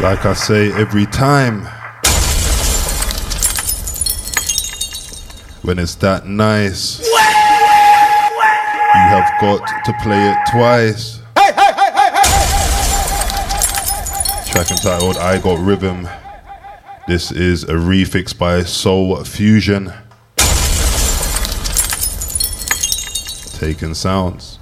Like I say every time, when it's that nice, you have got to play it twice. Track entitled I Got Rhythm. This is a refix by Soul Fusion. Taking sounds.